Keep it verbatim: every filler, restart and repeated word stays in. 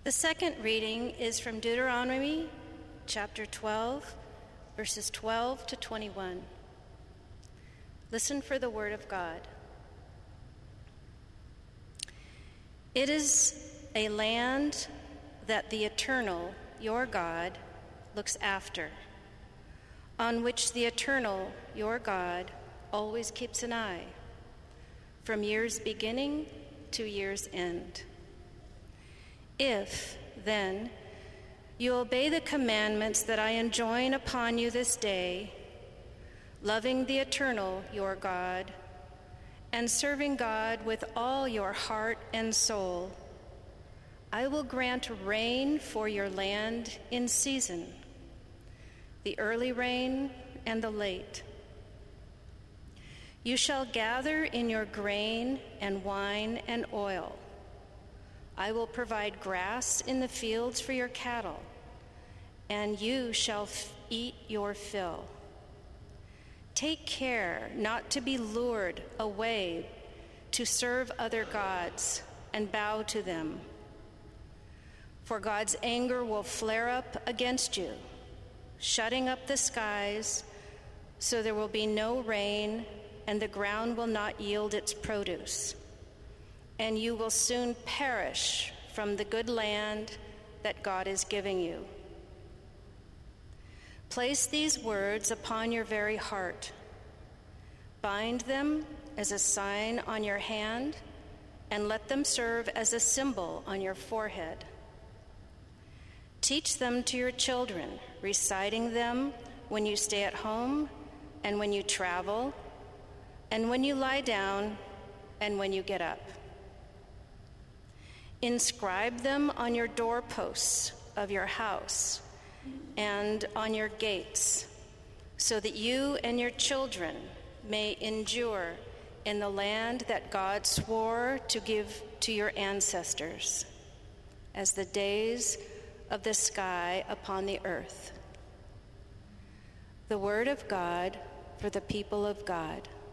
The second reading is from Deuteronomy chapter twelve, verses twelve to twenty-one. Listen for the word of God. It is a land that the Eternal, your God, looks after, on which the Eternal, your God, always keeps an eye, from year's beginning to year's end. If, then, you obey the commandments that I enjoin upon you this day, loving the Eternal, your God, and serving God with all your heart and soul, I will grant rain for your land in season, the early rain and the late. You shall gather in your grain and wine and oil. I will provide grass in the fields for your cattle, and you shall f- eat your fill. Take care not to be lured away to serve other gods and bow to them, for God's anger will flare up against you, shutting up the skies so there will be no rain and the ground will not yield its produce. And you will soon perish from the good land that God is giving you. Place these words upon your very heart. Bind them as a sign on your hand, and let them serve as a symbol on your forehead. Teach them to your children, reciting them when you stay at home and when you travel, and when you lie down and when you get up. Inscribe them on your doorposts of your house and on your gates, so that you and your children may endure in the land that God swore to give to your ancestors, as the days of the sky upon the earth. The word of God for the people of God.